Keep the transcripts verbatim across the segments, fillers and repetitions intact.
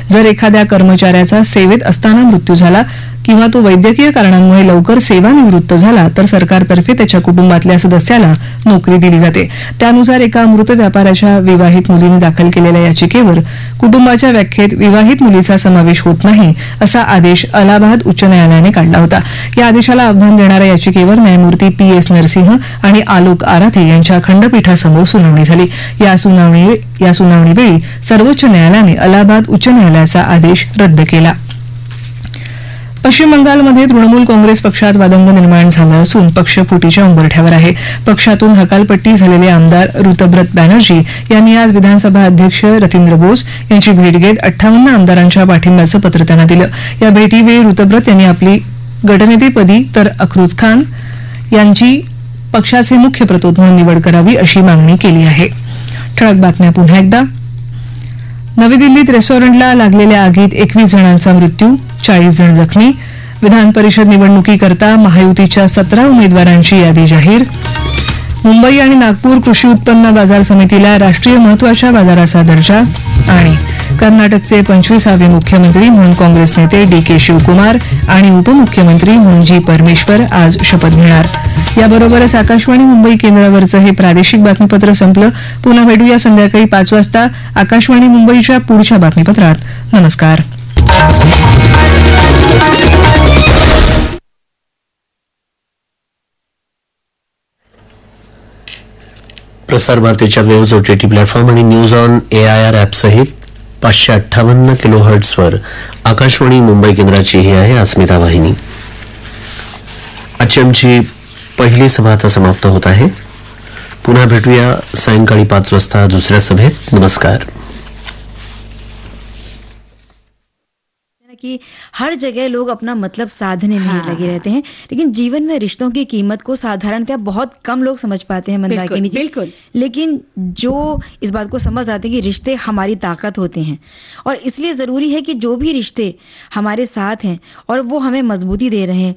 जर एखाद्या कर्मचाऱ्याचा सेवेत असताना मृत्यू झाला किंवा तो वैद्यकीय कारणांमुळे लवकर सेवानिवृत्त झाला तर सरकारतर्फे त्याच्या कुटुंबातल्या सदस्याला नोकरी दिली जाते. त्यानुसार एका मृत व्यापाऱ्याच्या विवाहित मुलीने दाखल केलेल्या याचिकेवर कुटुंबाच्या व्याख्येत विवाहित मुलीचा समावेश होत नाही असा आदेश अलाहाबाद उच्च न्यायालयाने काढला होता. या आदेशाला आव्हान देणाऱ्या याचिकेवर न्यायमूर्ती पी एस नरसिंह आणि आलोक आराधे यांच्या खंडपीठासमोर सुनावणी झाली. या सुनावणी या सुनावणीवेळी सर्वोच्च न्यायालयाने अलाहाबाद उच्च न्यायालयाचा आदेश रद्द केला. पश्चिम बंगालमध्ये तृणमूल काँग्रेस पक्षात वादंग निर्माण झाला असून पक्ष फुटीच्या उंबरठ्यावर आहे. पक्षातून हकालपट्टी झालेले आमदार ऋतब्रत बॅनर्जी यांनी आज विधानसभा अध्यक्ष रतींद्र बोस यांची भेट घेत अठ्ठावन्न आमदारांच्या पाठिंब्याचं पत्र त्यांना दिलं. या भेटीवेळी ऋतब्रत यांनी आपली गटनेतेपदी तर अफरोज खान यांची पक्षाचे मुख्य प्रतोद म्हणून निवड करावी अशी मागणी केली आहे. ठळक बातम्या पुन्हा एकदा. नवी दिल्लीत रेस्टॉरंटला लागलेल्या आगीत एकवीस जणांचा मृत्यू, चाळीस जण जखमी. विधान परिषद निवडणुकीकरता महायुतीच्या सतरा उमेदवारांची यादी जाहीर. मुंबई आणि नागपूर कृषी उत्पन्न बाजार समितीला राष्ट्रीय महत्वाच्या बाजाराचा दर्जा. आणि कर्नाटकचे पंचवीसावे मुख्यमंत्री म्हणून काँग्रेस नेते डी के शिवकुमार आणि उपमुख्यमंत्री म्हणून जी परमेश्वर आज शपथ घेणार. याबरोबरच आकाशवाणी मुंबई केंद्रावरचं हे प्रादेशिक बातमीपत्र संपलं. पुन्हा भेटूया संध्याकाळी पाच वाजता आकाशवाणी मुंबईच्या पुढच्या बातमीपत्रात. नमस्कार. प्रसार भारतीच्या वेव्हज ओटीटी प्लॅटफॉर्म आणि न्यूज ऑन एआयआर ॲपसहित पाचशे अठ्ठावन्न किलो हर्ट्सवर आकाशवाणी मुंबई केंद्राची ही आहे अस्मिता वाहिनी. आजची आमची पहिली सभा आता समाप्त होत आहे. पुन्हा भेटूया सायंकाळी पाच वाजता दुसऱ्या सभेत. नमस्कार. कि हर जगह लोग अपना मतलब साधने में हाँ। लगे रहते हैं, लेकिन जीवन में रिश्तों की कीमत को साधारणतः बहुत कम लोग समझ पाते हैं. मंदाकिनी जी, बिल्कुल. लेकिन जो इस बात को समझ आते हैं कि रिश्ते हमारी ताकत होते हैं और इसलिए जरूरी है कि जो भी रिश्ते हमारे साथ हैं और वो हमें मजबूती दे रहे हैं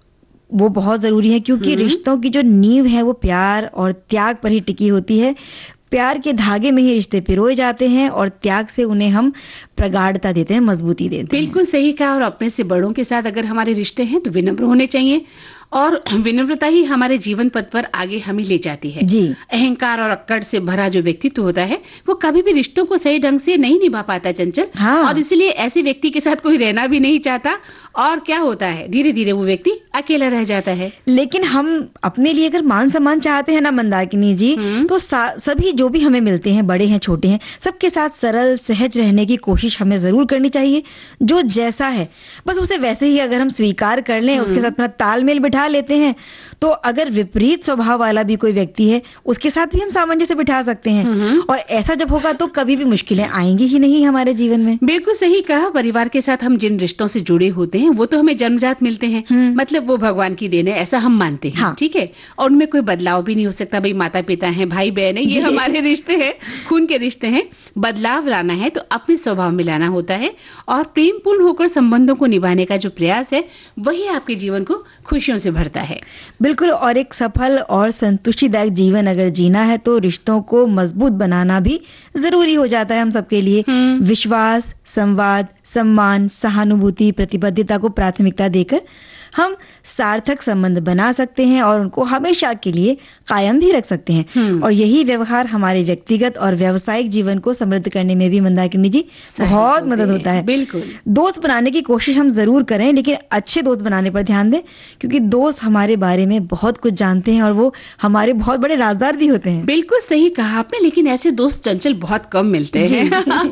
वो बहुत जरूरी है, क्योंकि रिश्तों की जो नींव है वो प्यार और त्याग पर ही टिकी होती है. प्यार के धागे में ही रिश्ते पिरोए जाते हैं और त्याग से उन्हें हम प्रगाढ़ता देते हैं, मजबूती देते हैं. बिल्कुल सही कहा. और अपने से बड़ों के साथ अगर हमारे रिश्ते हैं तो विनम्र होने चाहिए और विनम्रता ही हमारे जीवन पथ पर आगे हमें ले जाती है. जी. अहंकार और अक्कड़ से भरा जो व्यक्तित्व होता है वो कभी भी रिश्तों को सही ढंग से नहीं निभा पाता चंचल. हाँ. और इसलिए ऐसे व्यक्ति के साथ कोई रहना भी नहीं चाहता और क्या होता है धीरे धीरे वो व्यक्ति अकेला रह जाता है. लेकिन हम अपने लिए अगर मान सम्मान चाहते हैं ना मंदाकिनी जी, तो सभी जो भी हमें मिलते हैं, बड़े हैं छोटे हैं, सबके साथ सरल सहज रहने की कोशिश हमें जरूर करनी चाहिए. जो जैसा है बस उसे वैसे ही अगर हम स्वीकार कर लें, उसके साथ अपना तालमेल बिठा लेते हैं, तो अगर विपरीत स्वभाव वाला भी कोई व्यक्ति है उसके साथ भी हम सामंजस्य बिठा सकते हैं. और ऐसा जब होगा तो कभी भी मुश्किलें आएंगी ही नहीं हमारे जीवन में. बिल्कुल सही कहा. परिवार के साथ हम जिन रिश्तों से जुड़े होते हैं वो तो हमें जन्मजात मिलते हैं, मतलब वो भगवान की देन है ऐसा हम मानते हैं. हाँ. ठीक है. और उनमें कोई बदलाव भी नहीं हो सकता. भाई माता पिता हैं, भाई बहन है, ये हमारे रिश्ते हैं, खून के रिश्ते हैं. बदलाव लाना है तो अपने स्वभाव में लाना होता है और प्रेमपूर्ण होकर संबंधों को निभाने का जो प्रयास है वही आपके जीवन को खुशियों से भरता है. बिल्कुल. और एक सफल और संतुष्टिदायक जीवन अगर जीना है तो रिश्तों को मजबूत बनाना भी जरूरी हो जाता है हम सबके लिए. विश्वास, संवाद, सम्मान, सहानुभूति, प्रतिबद्धता को प्राथमिकता देकर हम सार्थक संबंध बना सकते हैं और उनको हमेशा के लिए कायम भी रख सकते हैं. और यही व्यवहार हमारे व्यक्तिगत और व्यावसायिक जीवन को समृद्ध करने में भी मंदाकिनी जी बहुत मदद होता है. बिल्कुल. दोस्त बनाने की कोशिश हम जरूर करें, लेकिन अच्छे दोस्त बनाने पर ध्यान दें, क्योंकि दोस्त हमारे बारे में बहुत कुछ जानते हैं और वो हमारे बहुत बड़े राजदार भी होते हैं. बिल्कुल सही कहा आपने. लेकिन ऐसे दोस्त चंचल बहुत कम मिलते हैं.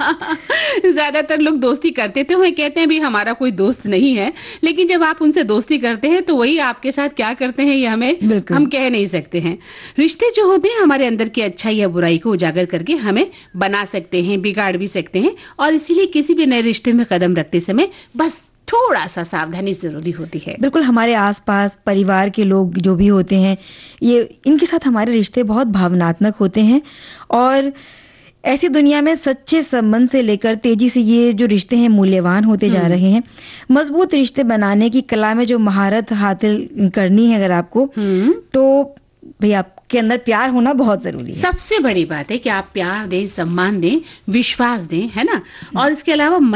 ज्यादातर लोग दोस्ती करते थे वो कहते हैं भी हमारा कोई दोस्त नहीं है, लेकिन जब आप उनसे दोस्ती करते हैं तो वही आपके साथ क्या करते हैं ये हमें हम कह नहीं सकते हैं. रिश्ते जो होते हैं हमारे अंदर की अच्छाई या बुराई को उजागर करके हमें बना सकते हैं, बिगाड़ भी सकते हैं. और इसीलिए किसी भी नए रिश्ते में कदम रखते समय बस थोड़ा सा सावधानी जरूरी होती है. बिल्कुल. हमारे आसपास परिवार के लोग जो भी होते हैं ये इनके साथ हमारे रिश्ते बहुत भावनात्मक होते हैं और ऐसी दुनिया में सच्चे संबंध से लेकर तेजी से ये जो रिश्ते हैं मूल्यवान होते जा रहे हैं. मजबूत रिश्ते बनाने की कला में जो महारत हासिल करनी है अगर आपको, तो भाई आपके अंदर प्यार होना बहुत जरूरी है. सबसे बड़ी बात है कि आप प्यार दें, सम्मान दें, विश्वास दें, है ना. और इसके अलावा